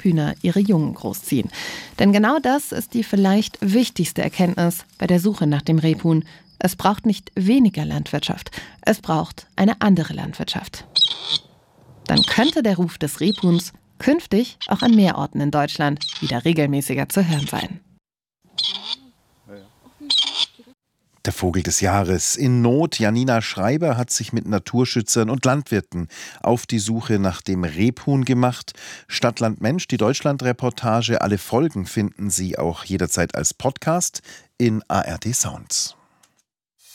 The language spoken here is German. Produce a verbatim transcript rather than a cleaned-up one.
Hühner ihre Jungen großziehen. Denn genau das ist die vielleicht wichtigste Erkenntnis bei der Suche nach dem Rebhuhn. Es braucht nicht weniger Landwirtschaft, es braucht eine andere Landwirtschaft. Dann könnte der Ruf des Rebhuhns künftig auch an mehr Orten in Deutschland wieder regelmäßiger zu hören sein. Der Vogel des Jahres in Not. Janina Schreiber hat sich mit Naturschützern und Landwirten auf die Suche nach dem Rebhuhn gemacht. Stadt, Land, Mensch, die Deutschland-Reportage. Alle Folgen finden Sie auch jederzeit als Podcast in A R D Sounds.